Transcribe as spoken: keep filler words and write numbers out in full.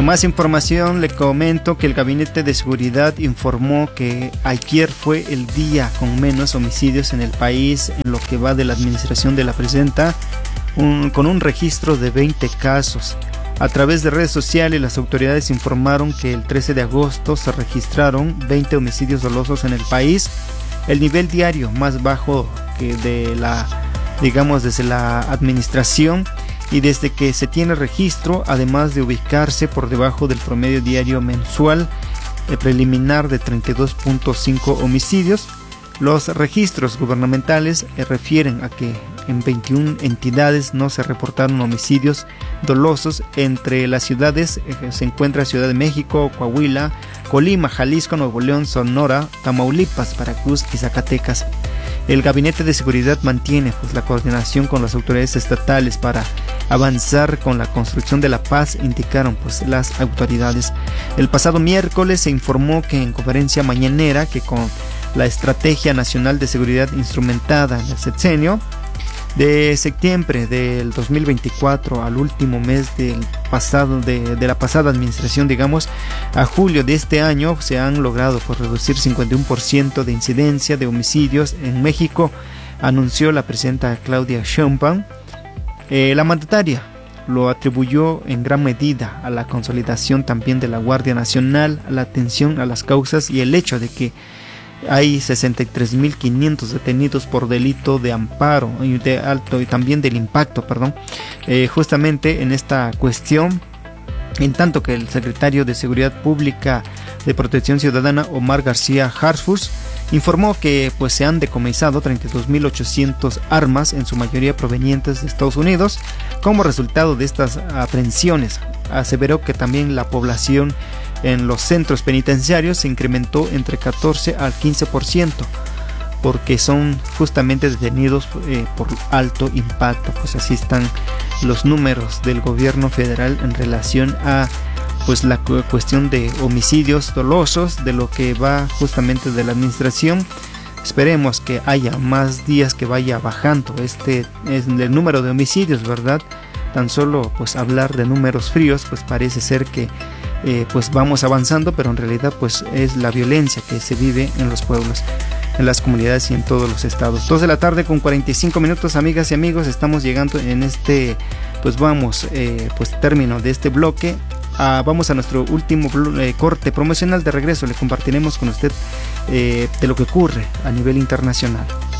En más información le comento que el Gabinete de Seguridad informó que ayer fue el día con menos homicidios en el país en lo que va de la administración de la presidenta, un, con un registro de veinte casos. A través de redes sociales, las autoridades informaron que el trece de agosto se registraron veinte homicidios dolosos en el país, el nivel diario más bajo que de la, digamos, desde la administración, y desde que se tiene registro, además de ubicarse por debajo del promedio diario mensual eh, preliminar de treinta y dos punto cinco homicidios. Los registros gubernamentales eh, refieren a que en veintiuna entidades no se reportaron homicidios dolosos. Entre las ciudades eh, se encuentra Ciudad de México, Coahuila, Colima, Jalisco, Nuevo León, Sonora, Tamaulipas, Veracruz y Zacatecas. El Gabinete de Seguridad mantiene pues, la coordinación con las autoridades estatales para avanzar con la construcción de la paz, indicaron pues, las autoridades. El pasado miércoles se informó que en conferencia mañanera que con la Estrategia Nacional de Seguridad instrumentada en el sexenio de septiembre del dos mil veinticuatro al último mes del pasado de, de la pasada administración, digamos, a julio de este año, se han logrado pues, reducir cincuenta y uno por ciento de incidencia de homicidios en México, anunció la presidenta Claudia Sheinbaum. Eh, la mandataria lo atribuyó en gran medida a la consolidación también de la Guardia Nacional, a la atención a las causas y el hecho de que hay sesenta y tres mil quinientos detenidos por delito de amparo y de alto y también del impacto, perdón, eh, justamente en esta cuestión, en tanto que el secretario de Seguridad Pública de Protección Ciudadana, Omar García Harfuch, informó que pues se han decomisado treinta y dos mil ochocientas armas, en su mayoría provenientes de Estados Unidos. Como resultado de estas aprehensiones, aseveró que también la población en los centros penitenciarios se incrementó entre catorce al quince por ciento, porque son justamente detenidos eh, por alto impacto. Pues así están los números del gobierno federal en relación a pues la cu- cuestión de homicidios dolosos de lo que va justamente de la administración. Esperemos que haya más días que vaya bajando este es el número de homicidios, ¿verdad? Tan solo pues hablar de números fríos pues parece ser que eh, pues vamos avanzando, pero en realidad pues es la violencia que se vive en los pueblos, en las comunidades y en todos los estados. Dos de la tarde con cuarenta y cinco minutos, amigas y amigos, estamos llegando en este pues vamos eh, pues término de este bloque. Ah, vamos a nuestro último eh, corte promocional. De regreso le compartiremos con usted eh, de lo que ocurre a nivel internacional.